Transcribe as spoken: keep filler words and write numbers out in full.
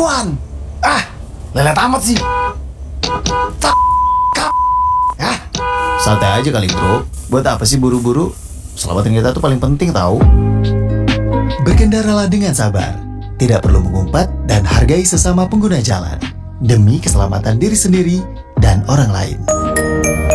duluan. Ah, lelet amat sih. Tak, kap. Ya, santai aja kali bro. Buat apa sih buru-buru? Keselamatan kita tuh paling penting tahu. Berkendaralah dengan sabar. Tidak perlu mengumpat dan hargai sesama pengguna jalan. Demi keselamatan diri sendiri dan orang lain.